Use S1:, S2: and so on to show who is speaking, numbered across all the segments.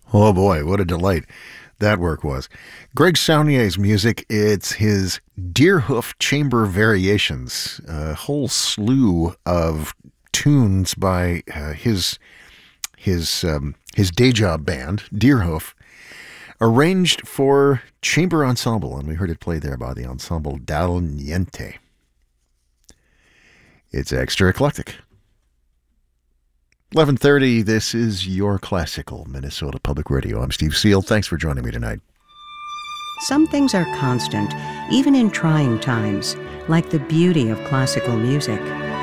S1: Oh boy, what a delight that work was. Greg Saunier's music, it's his Deerhoof Chamber Variations, a whole slew of tunes by his day job band, Deerhoof, arranged for chamber ensemble, and we heard it played there by the Ensemble Dal Niente. It's extra eclectic. 11:30, this is your classical Minnesota Public Radio. I'm Steve Seal. Thanks for joining me tonight.
S2: Some things are constant, even in trying times, like the beauty of classical music.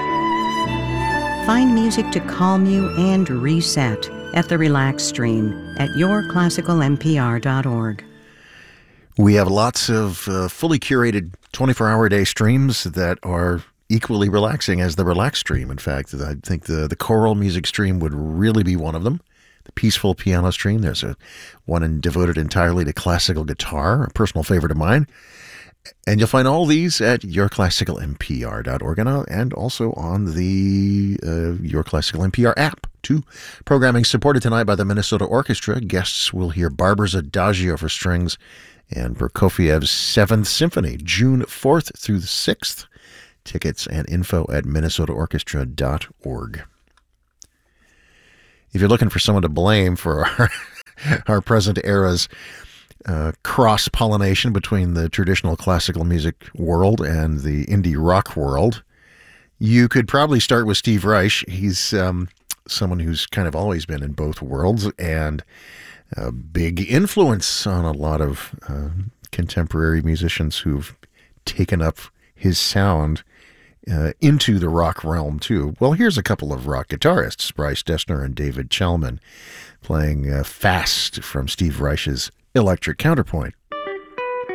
S2: Find music to calm you and reset at the Relax Stream at yourclassicalmpr.org.
S1: We have lots of fully curated 24-hour-a-day streams that are equally relaxing as the Relax Stream. In fact, I think the choral music stream would really be one of them. The peaceful piano stream. There's one devoted entirely to classical guitar, a personal favorite of mine. And you'll find all these at yourclassicalmpr.org and also on the Your Classical NPR app, too. Programming supported tonight by the Minnesota Orchestra. Guests will hear Barber's Adagio for strings and Prokofiev's Seventh Symphony, June 4th through the 6th. Tickets and info at minnesotaorchestra.org. If you're looking for someone to blame for our present era's cross-pollination between the traditional classical music world and the indie rock world, you could probably start with Steve Reich. He's someone who's kind of always been in both worlds and a big influence on a lot of contemporary musicians who've taken up his sound into the rock realm, too. Well, here's a couple of rock guitarists, Bryce Dessner and David Chalman, playing Fast from Steve Reich's Electric Counterpoint.